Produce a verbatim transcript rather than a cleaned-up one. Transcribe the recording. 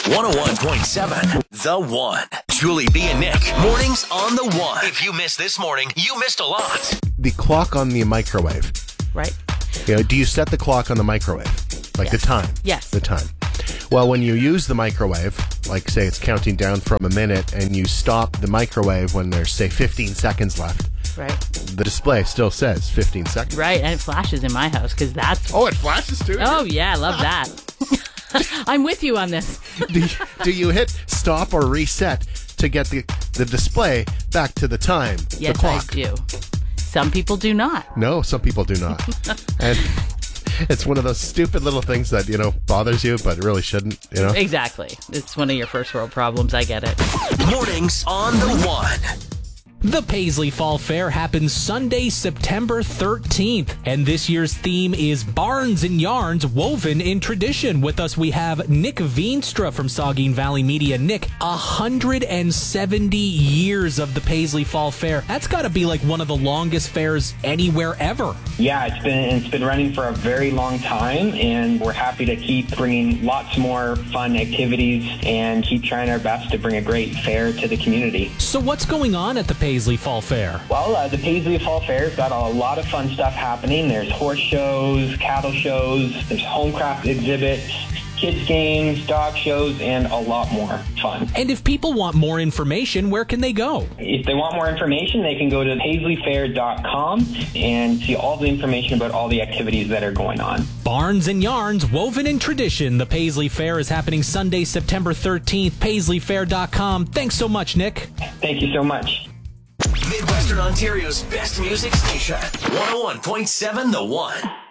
one oh one point seven The One. Julie B and Nick. Mornings on The One. If you missed this morning, you missed a lot. The clock on the microwave. Right. You know, do you set the clock on the microwave? Like Yes. the time? Yes. The time. Well, when you use the microwave, like say it's counting down from a minute, and you stop the microwave when there's, say, fifteen seconds left, Right. the display still says fifteen seconds. Right. And it flashes in my house because that's. Oh, it flashes too? Oh, yeah. I love that. I'm with you on this. do, you, do you hit stop or reset to get the, the display back to the time, Yes, the clock? I do. Some people do not. No, some people do not. And it's one of those stupid little things that, you know, bothers you, but it really shouldn't, you know? Exactly. It's one of your first world problems. I get it. Mornings on The One. The Paisley Fall Fair happens Sunday, September thirteenth, and this year's theme is Barns and Yarns Woven in Tradition. With us, we have Nick Veenstra from Saugeen Valley Media. Nick, one hundred seventy years of the Paisley Fall Fair. That's got to be like one of the longest fairs anywhere ever. Yeah, it's been it's been running for a very long time, and we're happy to keep bringing lots more fun activities and keep trying our best to bring a great fair to the community. So what's going on at the Paisley Fall Fair? Well, uh, the Paisley Fall Fair's got a lot of fun stuff happening. There's horse shows, cattle shows, there's homecraft exhibits, kids games, dog shows, and a lot more fun. And if people want more information, where can they go? If they want more information, they can go to paisley fair dot com and see all the information about all the activities that are going on. Barns and Yarns Woven in Tradition. The Paisley Fair is happening Sunday, September thirteenth. paisley fair dot com. Thanks so much, Nick. Thank you so much. Midwestern Ontario's best music station. one oh one point seven The One.